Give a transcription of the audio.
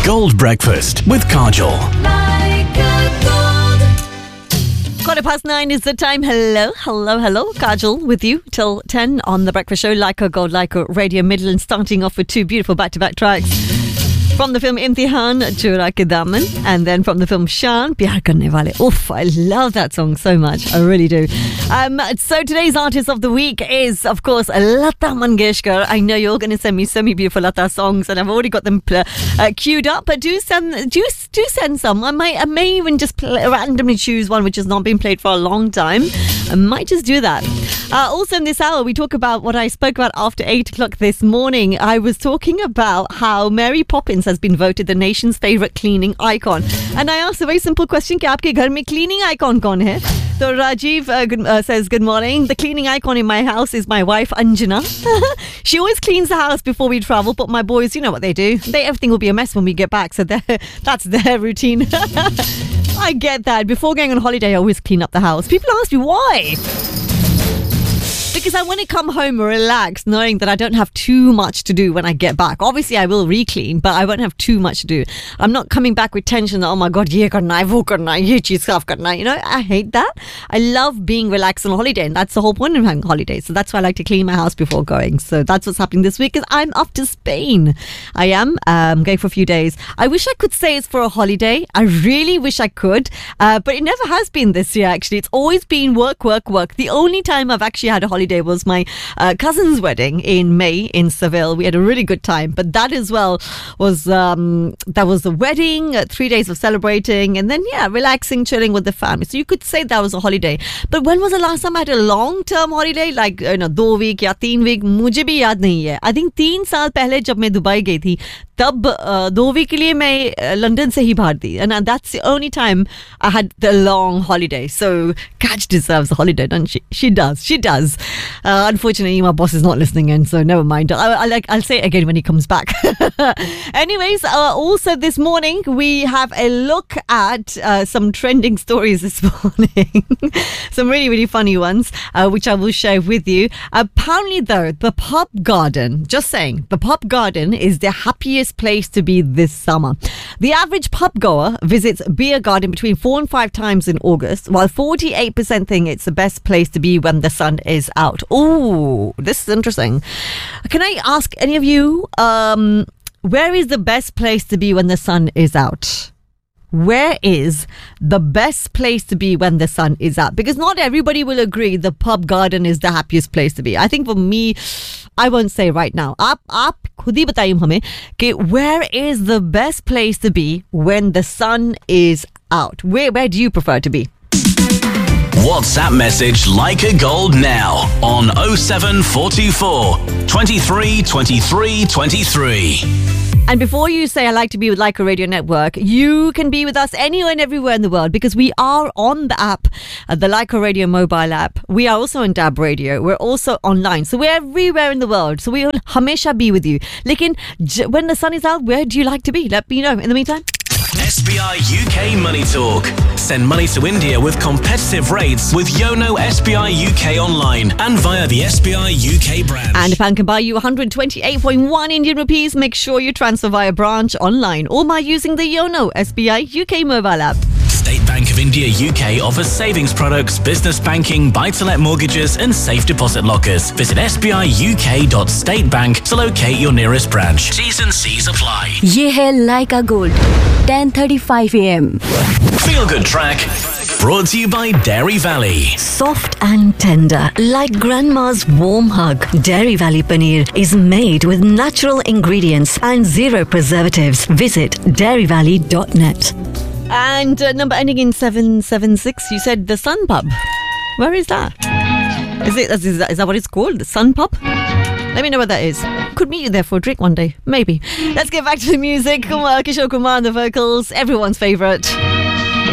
Gold Breakfast with Kajol. 9:15 is the time. Hello. Kajol with you till 10 on The Breakfast Show. Like a Gold, like a Radio Midland, starting off with two beautiful back-to-back tracks. From the film Imtihan, Chura Ke Daman, and then from the film Shaan, Pyar Karne Wale. Oof, I love that song so much. I really do. So today's artist of the week is, of course, Lata Mangeshkar. I know you're going to send me so many beautiful Lata songs, and I've already got them queued up. But do send some. I may even just randomly choose one which has not been played for a long time. I might just do that. Also in this hour, we talk about what I spoke about after 8 o'clock this morning. I was talking about how Mary Poppins has been voted the nation's favourite cleaning icon. And I asked a very simple question, कि आपके घर में cleaning icon कौन है? So Rajiv says, good morning. The cleaning icon in my house is my wife, Anjana. She always cleans the house before we travel, but my boys, you know what they do. Everything will be a mess when we get back, so that's their routine. I get that. Before going on holiday, I always clean up the house. People ask me why. Because I want to come home relaxed, knowing that I don't have too much to do when I get back. Obviously, I will re-clean, but I won't have too much to do. I'm not coming back with tension that, oh my God, ye karna hai, wo karna hai, ye cheez saaf karna hai. You know, I hate that. I love being relaxed on holiday, and that's the whole point of having holidays. So that's why I like to clean my house before going. So that's what's happening this week, because I'm off to Spain. I am going for a few days. I wish I could say it's for a holiday. I really wish I could, but it never has been this year, actually. It's always been work. The only time I've actually had a holiday was my cousin's wedding in May in Seville. We had a really good time, but that as well was that was the wedding, 3 days of celebrating, and then relaxing, chilling with the family. So you could say that was a holiday. But when was the last time I had a long-term holiday, like 2 week या 3 week? मुझे भी याद नहीं है. I think 3 साल पहले जब मैं दुबई गई थी, तब 2 week के लिए मैं लंदन से ही बाहर थी, and that's the only time I had the long holiday. So Kaj deserves a holiday, doesn't she? She does. Unfortunately, my boss is not listening in, so never mind. I'll say it again when he comes back. Anyways, also this morning we have a look at some trending stories this morning. Some really, really funny ones, which I will share with you. Apparently, though, the Pub Garden, just saying, the Pub Garden is the happiest place to be this summer. The average pub goer visits Beer Garden between 4 and 5 times in August, while 48% think it's the best place to be when the sun is out. Oh, this is interesting. Can I ask any of you, where is the best place to be when the sun is out? Where is the best place to be when the sun is out? Because not everybody will agree the Pub Garden is the happiest place to be. I think for me, I won't say right now. आप खुद ही बताइए हमें कि where is the best place to be when the sun is out? Where do you prefer to be? WhatsApp message Like a Gold now on 07424 23 23 23. And before you say I like to be with Leica Radio Network, you can be with us anywhere and everywhere in the world, because we are on the app, the Leica Radio mobile app. We are also on DAB Radio. We're also online. So we're everywhere in the world. So we will hamesha be with you. Lekin, when the sun is out, where do you like to be? Let me know. In the meantime, SBI UK Money Talk. Send money to India with competitive rates with Yono SBI UK online and via the SBI UK branch. and if I can buy you 128.1 Indian rupees, make sure you transfer via branch online or by using the Yono SBI UK mobile app. State Bank of India UK offers savings products, business banking, buy-to-let mortgages and safe deposit lockers. Visit sbiuk.statebank to locate your nearest branch. T's and C's apply. ये है लाइका gold 10:35 AM. Feel Good Track. Brought to you by Dairy Valley. Soft and tender, like grandma's warm hug. Dairy Valley Paneer is made with natural ingredients and 0 preservatives. Visit dairyvalley.net. And number ending in 776, you said the Sun Pub. Where is that? Is that what it's called? The Sun Pub? Let me know what that is. Could meet you there for a drink one day. Maybe. Let's get back to the music. Kishore Kumar on the vocals. Everyone's favourite.